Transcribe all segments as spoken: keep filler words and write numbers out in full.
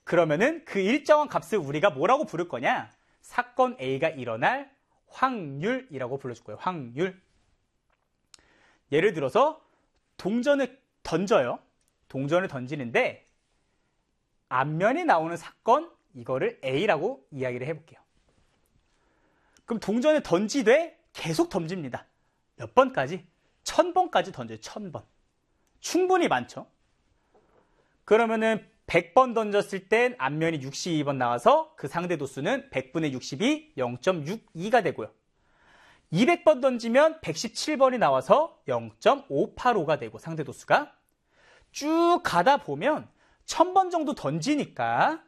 그러면은 그 일정한 값을 우리가 뭐라고 부를 거냐? 사건 A가 일어날 확률이라고 불러줄 거예요. 확률. 예를 들어서 동전을 던져요. 동전을 던지는데 앞면에 나오는 사건, 이거를 A라고 이야기를 해볼게요. 그럼 동전을 던지되 계속 던집니다. 몇 번까지? 천 번까지 던져요. 천 번. 충분히 많죠. 그러면은 백 번 던졌을 땐 앞면이 육십이 번 나와서 그 상대 도수는 백분의 육십이, 영 점 육이가 되고요. 이백 번 던지면 백십칠 번이 나와서 영 점 오팔오가 되고 상대 도수가 쭉 가다 보면 천 번 정도 던지니까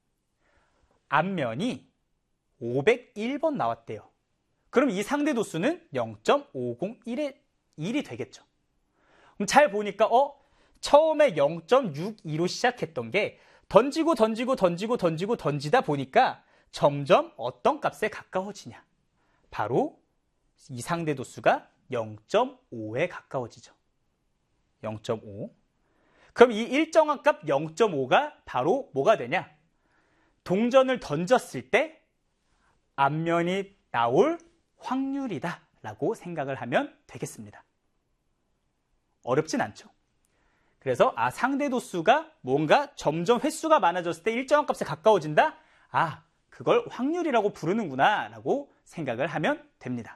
앞면이 오백일 번 나왔대요. 그럼 이 상대 도수는 영 점 오공일이 되겠죠. 그럼 잘 보니까 어? 처음에 영 점 육이로 시작했던 게 던지고 던지고 던지고 던지고 던지다 보니까 점점 어떤 값에 가까워지냐? 바로 이 상대 도수가 영 점 오에 가까워지죠. 영 점 오. 그럼 이 일정한 값 영 점 오가 바로 뭐가 되냐? 동전을 던졌을 때 앞면이 나올 확률이다 라고 생각을 하면 되겠습니다. 어렵진 않죠. 그래서 아 상대 도수가 뭔가 점점 횟수가 많아졌을 때 일정한 값에 가까워진다? 아 그걸 확률이라고 부르는구나 라고 생각을 하면 됩니다.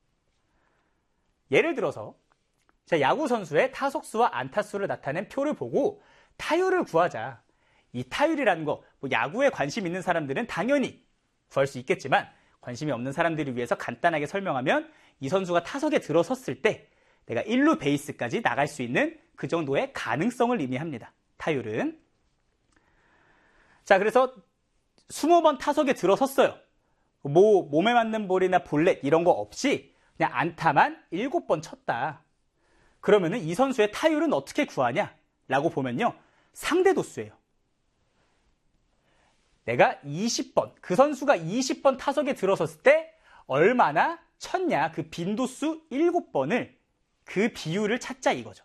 예를 들어서 자, 야구 선수의 타석수와 안타수를 나타낸 표를 보고 타율을 구하자. 이 타율이라는 거 뭐 야구에 관심 있는 사람들은 당연히 구할 수 있겠지만 관심이 없는 사람들을 위해서 간단하게 설명하면 이 선수가 타석에 들어섰을 때 내가 일 루 베이스까지 나갈 수 있는 그 정도의 가능성을 의미합니다. 타율은. 자, 그래서 이십 번 타석에 들어섰어요. 뭐 몸에 맞는 볼이나 볼넷 이런 거 없이 그냥 안타만 일곱 번 쳤다. 그러면은 이 선수의 타율은 어떻게 구하냐? 라고 보면요. 상대 도수예요. 내가 이십 번, 그 선수가 이십 번 타석에 들어섰을 때 얼마나 쳤냐? 그 빈도수 일곱 번을 그 비율을 찾자 이거죠.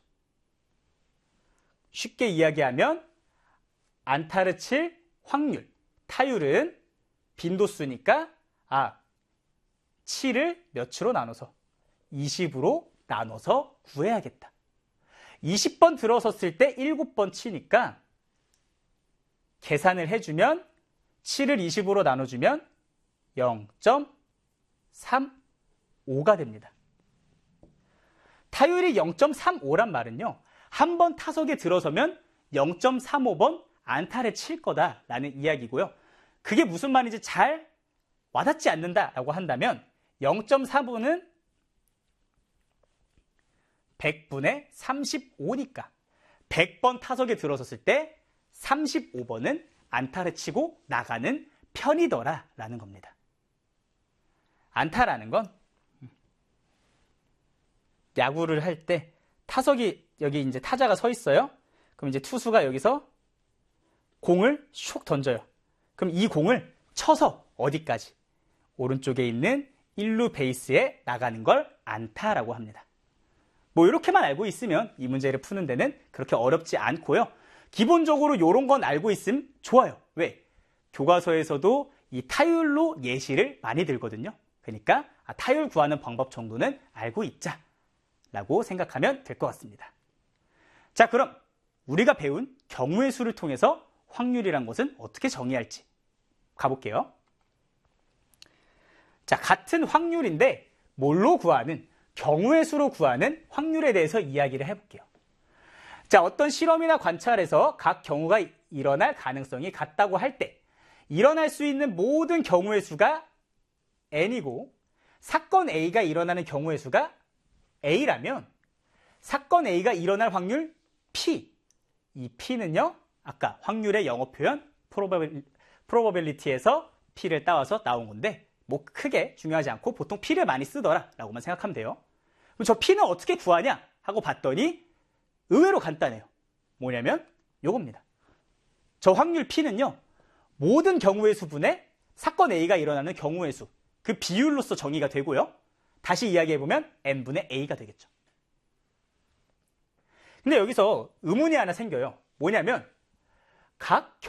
쉽게 이야기하면 안타를 칠 확률, 타율은 빈도수니까 아 칠을 몇으로 나눠서 이십으로 나눠서 구해야겠다. 이십 번 들어섰을 때 일곱 번 치니까 계산을 해주면 칠을 이십으로 나눠주면 영 점 삼오가 됩니다. 타율이 영 점 삼오란 말은요. 한 번 타석에 들어서면 영 점 삼오 번 안타를 칠 거다라는 이야기고요. 그게 무슨 말인지 잘 와닿지 않는다라고 한다면 영 점 삼오는 백분의 삼십오니까 백 번 타석에 들어섰을 때 삼십오 번은 안타를 치고 나가는 편이더라라는 겁니다. 안타라는 건 야구를 할 때 타석이 여기 이제 타자가 서 있어요. 그럼 이제 투수가 여기서 공을 슉 던져요. 그럼 이 공을 쳐서 어디까지? 오른쪽에 있는 일 루 베이스에 나가는 걸 안타라고 합니다. 뭐 이렇게만 알고 있으면 이 문제를 푸는 데는 그렇게 어렵지 않고요. 기본적으로 이런 건 알고 있으면 좋아요. 왜? 교과서에서도 이 타율로 예시를 많이 들거든요. 그러니까 아, 타율 구하는 방법 정도는 알고 있자라고 생각하면 될 것 같습니다. 자, 그럼 우리가 배운 경우의 수를 통해서 확률이란 것은 어떻게 정의할지 가볼게요. 자, 같은 확률인데 뭘로 구하는, 경우의 수로 구하는 확률에 대해서 이야기를 해볼게요. 자, 어떤 실험이나 관찰에서 각 경우가 일어날 가능성이 같다고 할 때 일어날 수 있는 모든 경우의 수가 n이고 사건 A가 일어나는 경우의 수가 A라면 사건 A가 일어날 확률 P. 이 P는요, 아까 확률의 영어 표현 probability에서 P를 따와서 나온 건데 뭐 크게 중요하지 않고 보통 P를 많이 쓰더라 라고만 생각하면 돼요. 그럼 저 P는 어떻게 구하냐 하고 봤더니 의외로 간단해요. 뭐냐면 요겁니다. 저 확률 P는요, 모든 경우의 수분의 사건 A가 일어나는 경우의 수, 그 비율로서 정의가 되고요. 다시 이야기해보면 n분의 a가 되겠죠. 근데 여기서 의문이 하나 생겨요. 뭐냐면 각